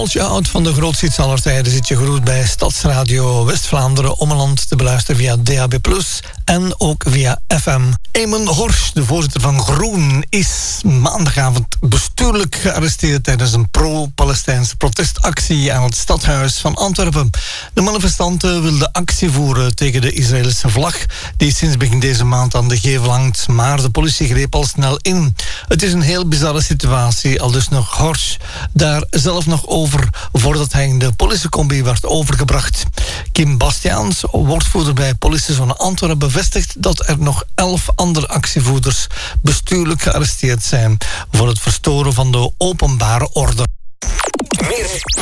Als je houdt van de grootste hits aller tijden, zit je gegroet bij Stadsradio West-Vlaanderen Ommeland te beluisteren via DAB+, en ook via FM. Eamon Horsch, de voorzitter van Groen, is maandagavond bestuurlijk gearresteerd tijdens een pro-Palestijnse protestactie aan het stadhuis van Antwerpen. De manifestanten wilden actie voeren tegen de Israëlische vlag, die sinds begin deze maand aan de gevel hangt, maar de politie greep al snel in. Het is een heel bizarre situatie, aldus nog Horsch daar zelf nog over voordat hij in de politiecombi werd overgebracht. Kim Bastiaans, woordvoerder bij politiezone Antwerpen, bevestigt dat er nog 11 andere actievoerders bestuurlijk gearresteerd zijn voor het verstoren van de openbare orde.